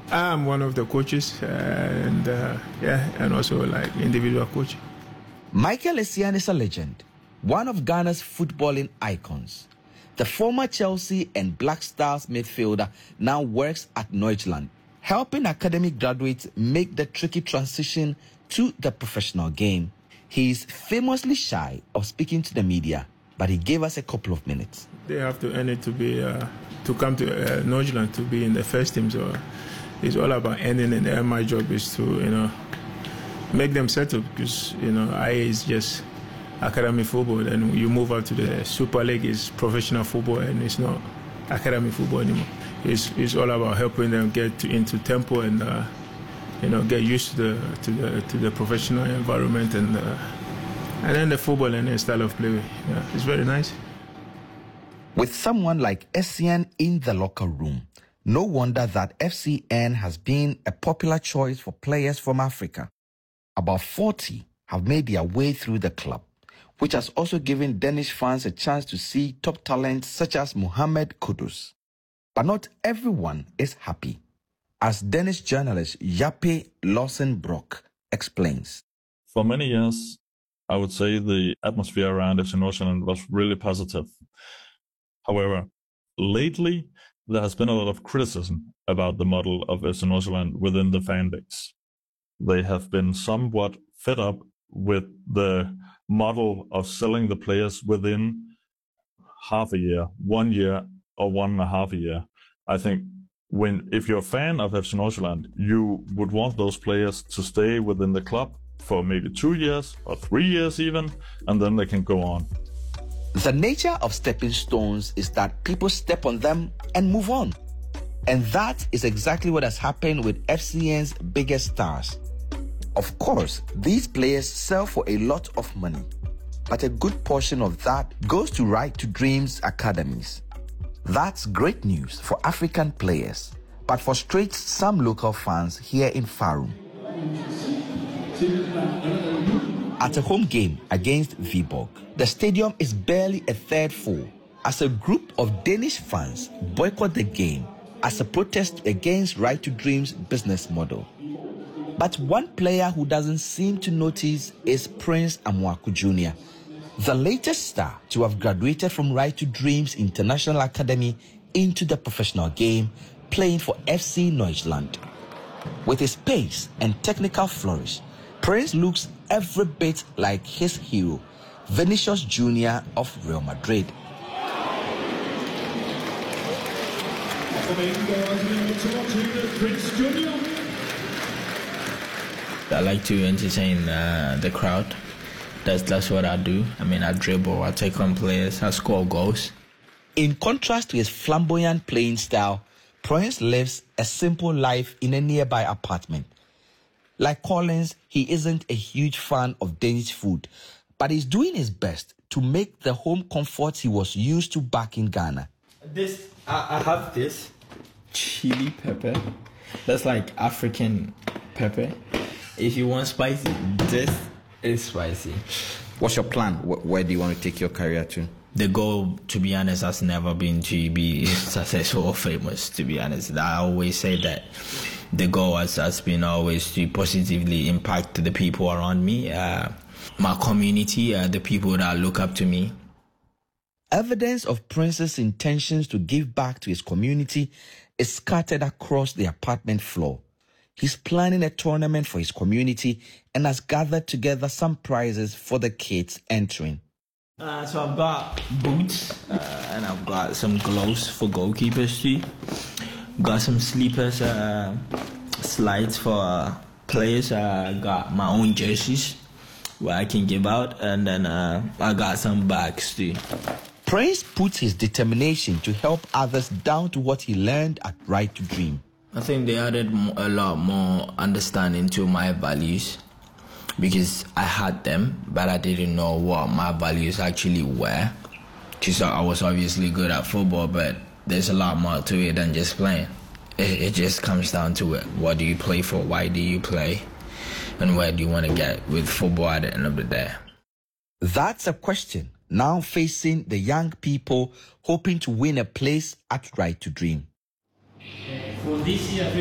I'm one of the coaches, and also like individual coach. Michael Essien is a legend, one of Ghana's footballing icons. The former Chelsea and Black Stars midfielder now works at Nordsjælland, helping academy graduates make the tricky transition to the professional game. He is famously shy of speaking to the media, but he gave us a couple of minutes. They have to earn it to be to come to Nordsjælland to be in the first team. So it's all about earning it. And my job is to make them settle, because IA is just academy football, and you move up to the Super League is professional football, and it's not academy football anymore. It's all about helping them get into tempo and get used to the professional environment, and then the football and the style of play. Yeah, it's very nice. With someone like Essien in the locker room, no wonder that FCN has been a popular choice for players from Africa. About 40 have made their way through the club, which has also given Danish fans a chance to see top talents such as Mohamed Kudus. But not everyone is happy, as Danish journalist Jappe Lawson-Brock explains. For many years, I would say the atmosphere around FC Nordsjælland was really positive. However, lately, there has been a lot of criticism about the model of FC Nordsjælland within the fan base. They have been somewhat fed up with the model of selling the players within half a year, 1 year, or 1.5 years. I think if you're a fan of FC Nordsjælland, you would want those players to stay within the club for maybe 2 years or 3 years even, and then they can go on. The nature of stepping stones is that people step on them and move on. And that is exactly what has happened with FCN's biggest stars. Of course, these players sell for a lot of money, but a good portion of that goes to Right to Dreams academies. That's great news for African players, but frustrates some local fans here in Farum. At a home game against Viborg, the stadium is barely a third full as a group of Danish fans boycott the game as a protest against Right to Dreams' business model. But one player who doesn't seem to notice is Prince Amoako Jr., the latest star to have graduated from Right to Dreams International Academy into the professional game, playing for FC Nordsjælland. With his pace and technical flourish, Prince looks every bit like his hero, Vinicius Jr. of Real Madrid. I like to entertain the crowd. That's what I do. I mean, I dribble, I take on players, I score goals. In contrast to his flamboyant playing style, Prince lives a simple life in a nearby apartment. Like Collins, he isn't a huge fan of Danish food, but he's doing his best to make the home comforts he was used to back in Ghana. I have this chili pepper. That's like African pepper. If you want spicy, this is spicy. What's your plan? Where do you want to take your career to? The goal, to be honest, has never been to be successful or famous, to be honest. I always say that the goal has been always to positively impact the people around me, my community, the people that look up to me. Evidence of Prince's intentions to give back to his community is scattered across the apartment floor. He's planning a tournament for his community and has gathered together some prizes for the kids entering. So I've got boots and I've got some gloves for goalkeepers too. Got some sleepers, slides for players. I got my own jerseys where I can give out, and then I got some bags too. Prince puts his determination to help others down to what he learned at Right to Dream. I think they added a lot more understanding to my values, because I had them, but I didn't know what my values actually were. Because I was obviously good at football, but there's a lot more to it than just playing. It just comes down to it. What do you play for? Why do you play? And where do you want to get with football at the end of the day? That's a question now facing the young people hoping to win a place at Right to Dream. For this year,